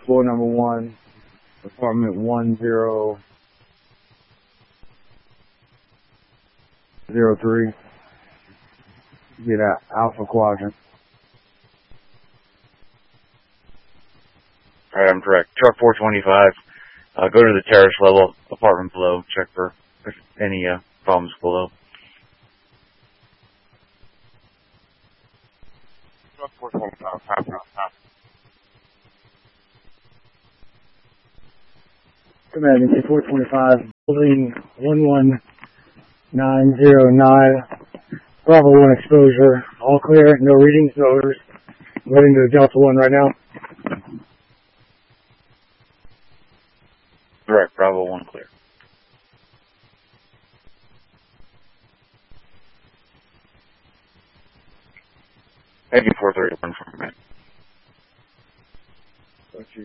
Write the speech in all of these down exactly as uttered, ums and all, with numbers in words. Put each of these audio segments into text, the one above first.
floor number one, apartment one zero zero three. Get out Alpha Quadrant. Alright, I'm correct. Truck four twenty-five, uh, go to the terrace level, apartment below, check for any uh, problems below. Truck four twenty-five, copy, copy. Command N C four twenty-five, building one one nine zero nine, Bravo one exposure, all clear, no readings, no orders. I'm heading to Delta one right now. Correct, Bravo one clear. Heading four thirty-one from command. Thank you.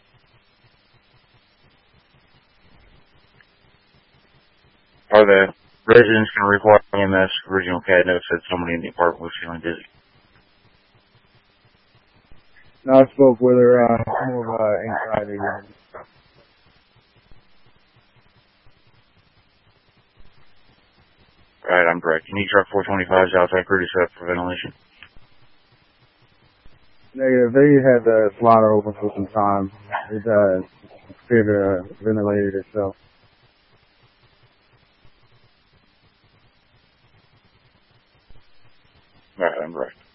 Are the residents going to report E M S? Original C A D note said somebody in the apartment was feeling dizzy. No, I spoke with her, uh, more of, uh, anxiety. Alright, I'm correct. You need truck four twenty-five's outside crew to set up for ventilation. Negative. They had the slaughter open for some time. It, uh, appeared to uh, ventilated itself. Alright, I'm correct.